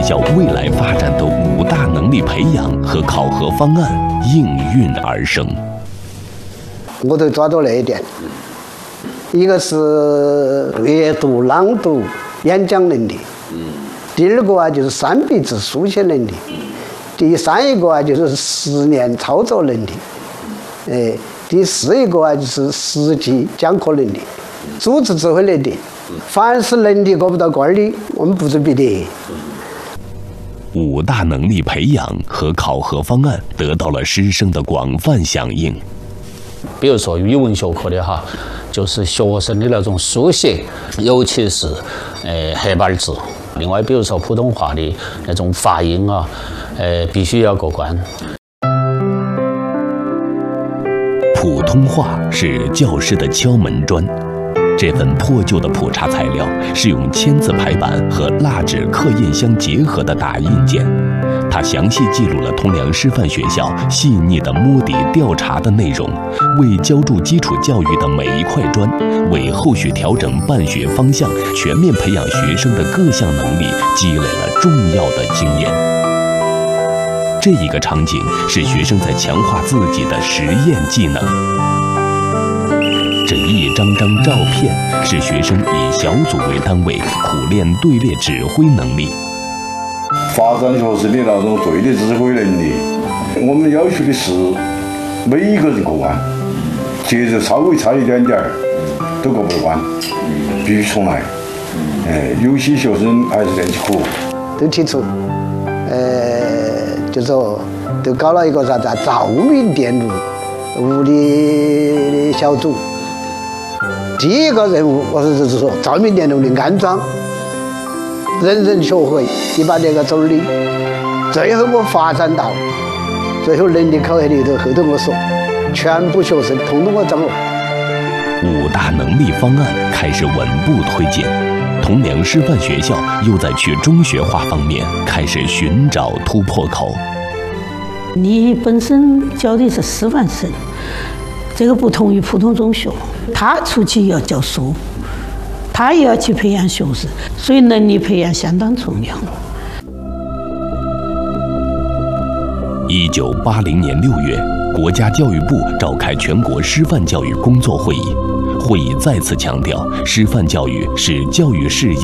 校未来发展的5大能力培养和考核方案应运而生。 我都抓到那一点，一个是阅读、朗读、演讲能力，第二个就是3笔字书写能力，第三一个就是实践操作能力，第四一个就是实际讲课能力、组织指挥能力。凡是能力过不到关的，我们不准备的。 5大能力培养和考核方案得到了师生的广泛响应。 比如说语文学科的哈，就是学生的那种书写，尤其是黑板字。另外，比如说普通话的那种发音啊，必须要过关。 普通话是教师的敲门砖。这份破旧的普查材料是用签字排版和蜡纸刻印相结合的大印件，它详细记录了通良师范学校细腻的摸底调查的内容，为浇筑基础教育的每一块砖，为后续调整办学方向、全面培养学生的各项能力积累了重要的经验。这一个场景是学生在强化自己的实验技能。这一张张照片是学生以小组为单位苦练队列指挥能力， 发展学生的那种队列指挥能力。我们要求的是每一个人过关，节奏稍微差一点点都过不关，必须重来。有些学生还是练起苦， 都提出，就说都搞了一个啥子照明电路物理小组。第一个任务，我是说照明电路的安装，人人学会，1把这个走的。最后我发展到最后能力考核里头，后头我说，全部学生统统我掌握。 5大能力方案开始稳步推进，通良师范学校又在去中学化方面开始寻找突破口。 你本身教的是师范生。这个不同于普通中学，他出去要教书，他也要去培养学生，所以能力培养相当重要。 1980年6月，国家教育部召开全国师范教育工作会议，会议再次强调，师范教育是教育事业。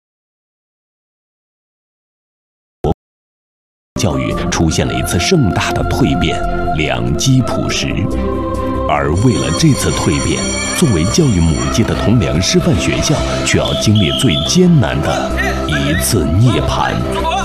教育出现了一次盛大的蜕变，2基普实。而为了这次蜕变，作为教育母鸡的通良师范学校，却要经历最艰难的一次涅槃。